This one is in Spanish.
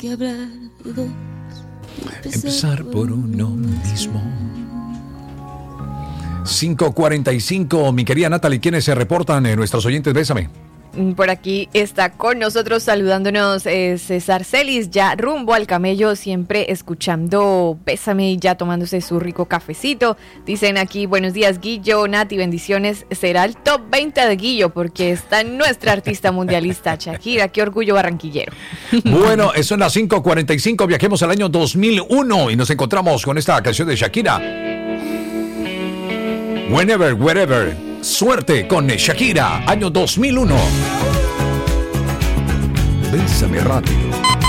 que hablar de dos. Empezar por uno mismo. 5:45, mi querida Natalie, ¿quiénes se reportan? Nuestros oyentes, bésame. Por aquí está con nosotros saludándonos César Celis, ya rumbo al Camello, siempre escuchando Bésame y ya tomándose su rico cafecito. Dicen aquí, buenos días Guillo, Nati, bendiciones. Será el top 20 de Guillo porque está nuestra artista mundialista Shakira, qué orgullo barranquillero. Bueno, son las 5:45, viajemos al año 2001 y nos encontramos con esta canción de Shakira. Whenever, Wherever. Suerte con Shakira, año 2001. Bésame rápido.